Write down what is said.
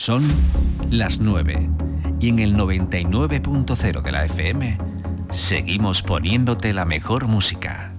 Son las 9 y en el 99.0 de la FM seguimos poniéndote la mejor música.